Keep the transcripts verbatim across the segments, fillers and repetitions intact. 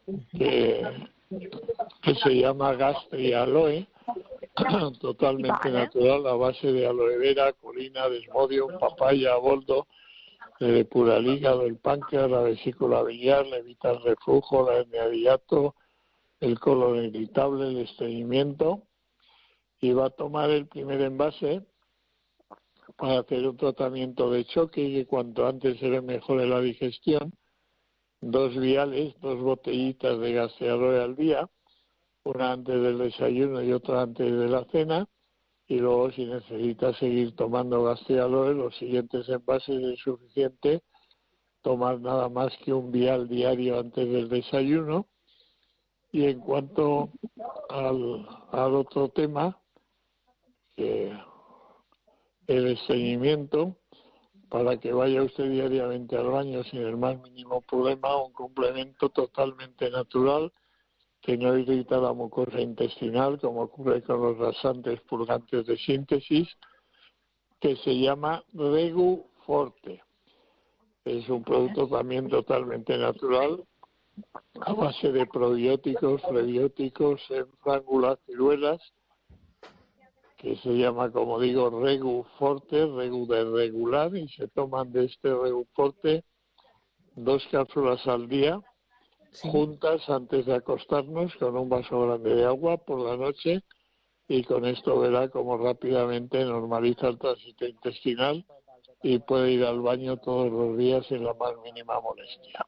que, que se llama Gastri Aloe, totalmente Vale. natural, a base de aloe vera, colina, desmodium, papaya, boldo, le depura el hígado, el páncreas, la vesícula biliar, le evita el reflujo, la hernia de hiato, el colon irritable, el estreñimiento, y va a tomar el primer envase para hacer un tratamiento de choque y que cuanto antes se le mejore la digestión. Dos viales, dos botellitas de Gastrialoe al día, una antes del desayuno y otra antes de la cena, y luego si necesita seguir tomando Gastrialoe, los siguientes envases es suficiente tomar nada más que un vial diario antes del desayuno. Y en cuanto al, al otro tema, que el estreñimiento, para que vaya usted diariamente al baño sin el más mínimo problema, un complemento totalmente natural que no irrita la mucosa intestinal, como ocurre con los laxantes purgantes de síntesis, que se llama Regu Forte. Es un producto también totalmente natural, a base de probióticos, prebióticos, enfrángulas, ciruelas, que se llama, como digo, Regu Forte, Regu de regular, y se toman de este Regu Forte dos cápsulas al día, sí, juntas antes de acostarnos con un vaso grande de agua por la noche, y con esto verá cómo rápidamente normaliza el tránsito intestinal y puede ir al baño todos los días sin la más mínima molestia.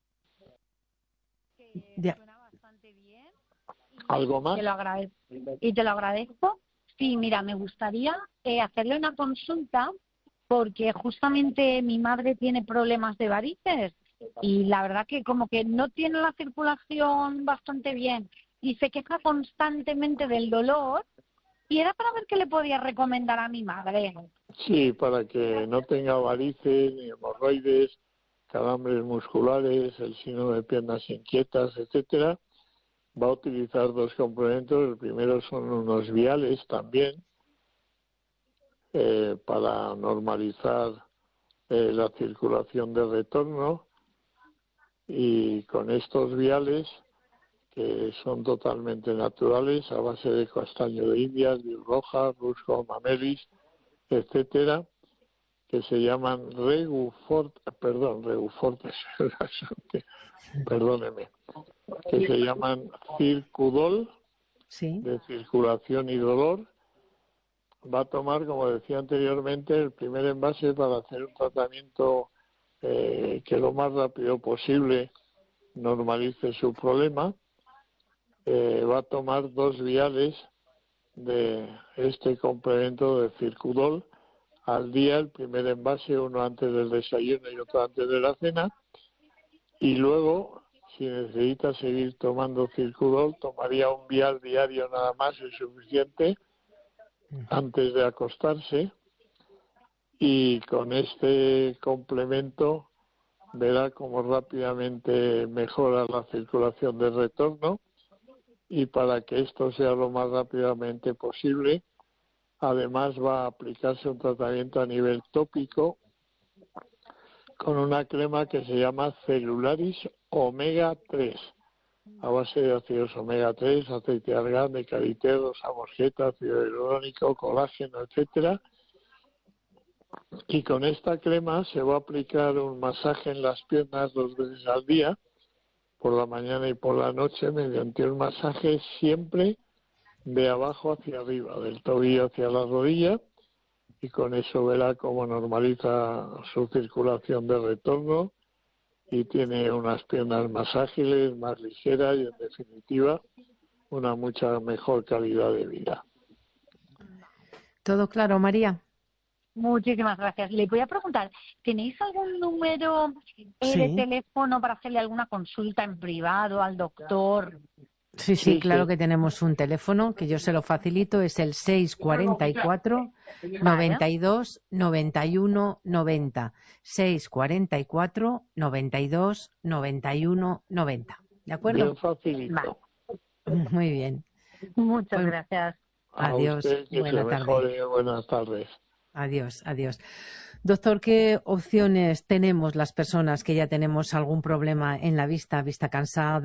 Ya. ¿Algo más? Te lo agradezco. Y te lo agradezco. Sí, mira, me gustaría eh, hacerle una consulta porque justamente mi madre tiene problemas de varices y la verdad que como que no tiene la circulación bastante bien y se queja constantemente del dolor y era para ver qué le podía recomendar a mi madre. Sí, para que no tenga varices, ni hemorroides, calambres musculares, el síndrome de piernas inquietas, etcétera, va a utilizar dos complementos. El primero son unos viales también eh, para normalizar eh, la circulación de retorno, y con estos viales, que son totalmente naturales, a base de castaño de Indias, vid roja, rusco, mamelis, etcétera, que se llaman Regufort, perdón, Regufort, perdóneme, que se llaman Circudol, sí, de circulación y dolor. Va a tomar, como decía anteriormente, el primer envase para hacer un tratamiento eh, que lo más rápido posible normalice su problema. Eh, va a tomar dos viales de este complemento de Circudol al día, el primer envase, uno antes del desayuno y otro antes de la cena, y luego, si necesita seguir tomando Circudol, tomaría un vial diario nada más, es suficiente, antes de acostarse, y con este complemento verá cómo rápidamente mejora la circulación de retorno, y para que esto sea lo más rápidamente posible, además va a aplicarse un tratamiento a nivel tópico con una crema que se llama Celularis Omega tres, a base de ácidos omega tres, aceite de argán, de carité, samosqueta, ácido hialurónico, colágeno, etcétera. Y con esta crema se va a aplicar un masaje en las piernas dos veces al día, por la mañana y por la noche, mediante un masaje siempre de abajo hacia arriba, del tobillo hacia la rodilla, y con eso verá cómo normaliza su circulación de retorno y tiene unas piernas más ágiles, más ligeras y, en definitiva, una mucha mejor calidad de vida. ¿Todo claro, María? Muchísimas gracias. Le voy a preguntar, ¿tenéis algún número eh, Sí. de teléfono para hacerle alguna consulta en privado al doctor? Sí, sí, Sí, claro sí. que tenemos un teléfono que yo se lo facilito, es el seis cuatro cuatro, noventa y dos, noventa y uno, noventa. seis cuatro cuatro, noventa y dos, noventa y uno, noventa. ¿De acuerdo? Bien facilito. Muy bien. Muchas Pues, gracias. A adiós. usted que Buena se tarde. mejore. Buenas tardes. Adiós, adiós. Doctor, ¿qué opciones tenemos las personas que ya tenemos algún problema en la vista, vista cansada?